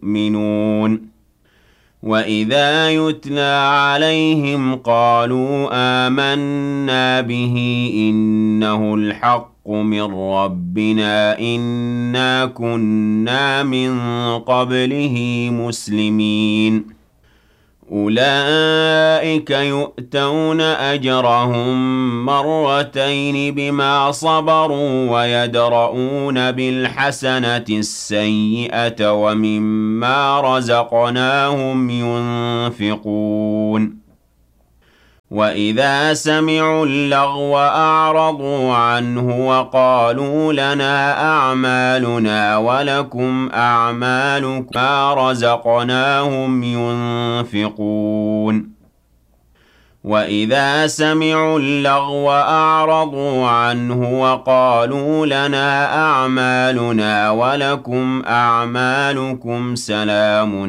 يؤمنون وَإِذَا يُتْلَى عَلَيْهِمْ قَالُوا آمَنَّا بِهِ إِنَّهُ الْحَقُّ مِنْ رَبِّنَا إِنَّا كُنَّا مِنْ قَبْلِهِ مُسْلِمِينَ أُولَئِكَ يُؤْتَوْنَ أَجْرَهُم مَّرَّتَيْنِ بِمَا صَبَرُوا وَيَدْرَءُونَ بِالْحَسَنَةِ السَّيِّئَةَ وَمِمَّا رَزَقْنَاهُمْ يُنفِقُونَ وَإِذَا سَمِعُوا اللَّغْوَ أَعْرَضُوا عَنْهُ وَقَالُوا لَنَا أَعْمَالُنَا وَلَكُمْ أَعْمَالُكُمْ مَا رَزَقْنَاهُمْ يُنفِقُونَ وَإِذَا سَمِعُوا اللَّغْوَ أَعْرَضُوا عَنْهُ وَقَالُوا لَنَا أَعْمَالُنَا وَلَكُمْ أَعْمَالُكُمْ سَلَامٌ